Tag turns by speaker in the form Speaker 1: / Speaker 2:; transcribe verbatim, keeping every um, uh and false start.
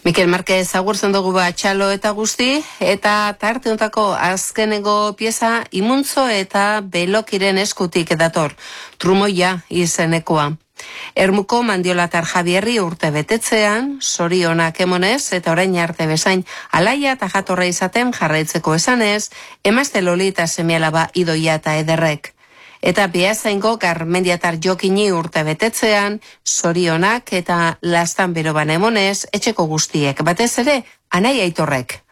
Speaker 1: Mikel Marquez agurtzen dugu ba txalo eta guzti, eta tarte hontako azkenengo pieza Imuntzo eta Belokiren eskutik dator, Trumoia izenekoa. Ermuko Mandiolatar Javierri urte betetzean, zorionak emonez eta orain arte bezain alaia eta jatorra izaten jarraitzeko esanez, emazte Lolita semialaba Idoia eta Ederrek. Eta Beasaingo Garmendiatar Jokini urte betetzean, zorionak eta lastan beroban emonez, etxeko guztiek, batez ere, Anai Aitorrek.